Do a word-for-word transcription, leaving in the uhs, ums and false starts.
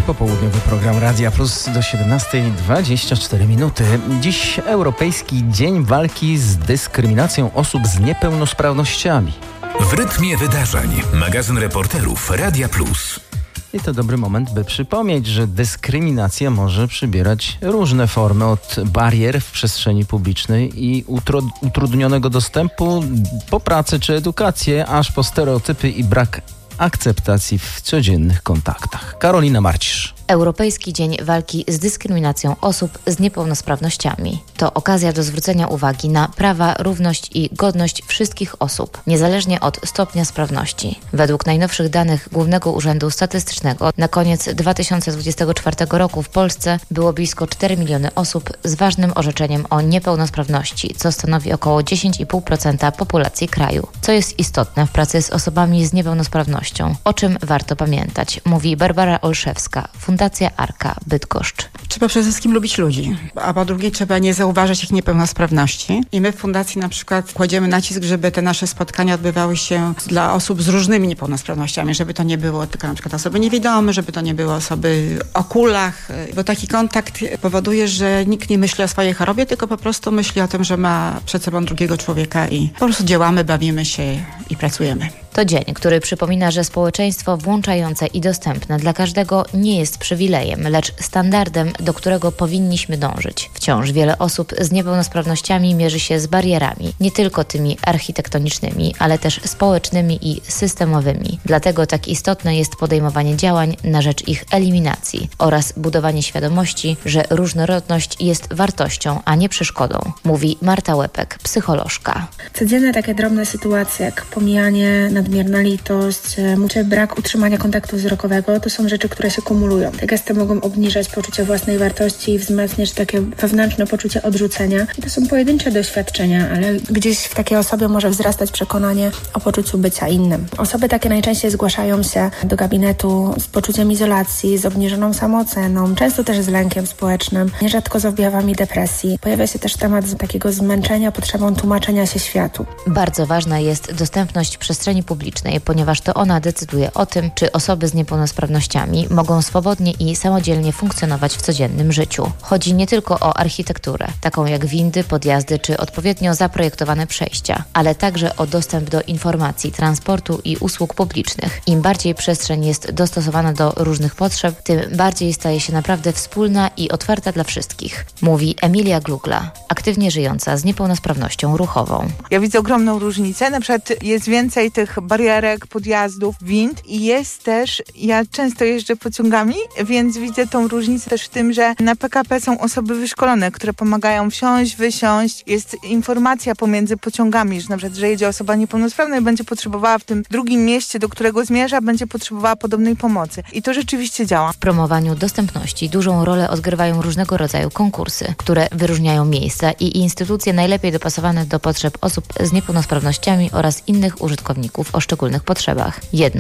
Popołudniowy program Radia Plus do siedemnastej dwadzieścia cztery minuty. Dziś Europejski Dzień Walki z Dyskryminacją Osób z Niepełnosprawnościami. W rytmie wydarzeń. Magazyn reporterów Radia Plus. I to dobry moment, by przypomnieć, że dyskryminacja może przybierać różne formy, od barier w przestrzeni publicznej i utro- utrudnionego dostępu po pracę czy edukację, aż po stereotypy i brak akceptacji w codziennych kontaktach. Karolina Marcisz. Europejski Dzień Walki z Dyskryminacją Osób z Niepełnosprawnościami. To okazja do zwrócenia uwagi na prawa, równość i godność wszystkich osób, niezależnie od stopnia sprawności. Według najnowszych danych Głównego Urzędu Statystycznego na koniec dwa tysiące dwudziestego czwartego roku w Polsce było blisko cztery miliony osób z ważnym orzeczeniem o niepełnosprawności, co stanowi około dziesięć i pół procent populacji kraju. Co jest istotne w pracy z osobami z niepełnosprawnością, o czym warto pamiętać, mówi Barbara Olszewska, Fundacja Arka, Bydgoszcz. Trzeba przede wszystkim lubić ludzi, a po drugie trzeba nie zauważać ich niepełnosprawności. I my w Fundacji na przykład kładziemy nacisk, żeby te nasze spotkania odbywały się dla osób z różnymi niepełnosprawnościami, żeby to nie było tylko na przykład osoby niewidome, żeby to nie były osoby o kulach, bo taki kontakt powoduje, że nikt nie myśli o swojej chorobie, tylko po prostu myśli o tym, że ma przed sobą drugiego człowieka i po prostu działamy, bawimy się i pracujemy. To dzień, który przypomina, że społeczeństwo włączające i dostępne dla każdego nie jest przywilejem, lecz standardem, do którego powinniśmy dążyć. Wciąż wiele osób z niepełnosprawnościami mierzy się z barierami, nie tylko tymi architektonicznymi, ale też społecznymi i systemowymi. Dlatego tak istotne jest podejmowanie działań na rzecz ich eliminacji oraz budowanie świadomości, że różnorodność jest wartością, a nie przeszkodą, mówi Marta Łepek, psycholożka. Codzienne takie drobne sytuacje, jak pomijanie, nadmierna litość, czy brak utrzymania kontaktu wzrokowego, to są rzeczy, które się kumulują. Te gesty mogą obniżać poczucie własnej wartości i wzmacniać takie wewnętrzne poczucie odrzucenia. I to są pojedyncze doświadczenia, ale gdzieś w takiej osobie może wzrastać przekonanie o poczuciu bycia innym. Osoby takie najczęściej zgłaszają się do gabinetu z poczuciem izolacji, z obniżoną samooceną, często też z lękiem społecznym, nierzadko z objawami depresji. Pojawia się też temat takiego zmęczenia potrzebą tłumaczenia się światu. Bardzo ważna jest dostępność przestrzeni publicznej, ponieważ to ona decyduje o tym, czy osoby z niepełnosprawnościami mogą swobodnie i samodzielnie funkcjonować w codziennym życiu. Chodzi nie tylko o architekturę, taką jak windy, podjazdy czy odpowiednio zaprojektowane przejścia, ale także o dostęp do informacji, transportu i usług publicznych. Im bardziej przestrzeń jest dostosowana do różnych potrzeb, tym bardziej staje się naprawdę wspólna i otwarta dla wszystkich, mówi Emilia Glugla, aktywnie żyjąca z niepełnosprawnością ruchową. Ja widzę ogromną różnicę, na przykład jest więcej tych barierek, podjazdów, wind i jest też, ja często jeżdżę pociągami, więc widzę tą różnicę też w tym, że na P K P są osoby wyszkolone, które pomagają wsiąść, wysiąść. Jest informacja pomiędzy pociągami, że na przykład, że jedzie osoba niepełnosprawna i będzie potrzebowała w tym drugim mieście, do którego zmierza, będzie potrzebowała podobnej pomocy. I to rzeczywiście działa. W promowaniu dostępności dużą rolę odgrywają różnego rodzaju konkursy, które wyróżniają miejsca i instytucje najlepiej dopasowane do potrzeb osób z niepełnosprawnościami oraz innych użytkowników o szczególnych potrzebach. Jedną